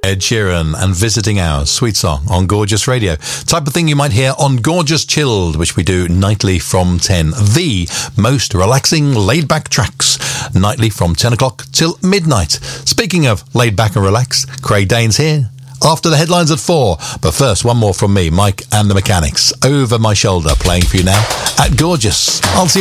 Ed Sheeran and Visiting Hours, sweet song on Gorgeous Radio. Type of thing you might hear on Gorgeous Chilled, which we do nightly from 10. The most relaxing laid-back tracks, nightly from 10 o'clock till midnight. Speaking of laid back and relaxed, Craig Danes here after the headlines at 4. But first, one more from me, Mike and the Mechanics, Over My Shoulder, playing for you now at Gorgeous. I'll see you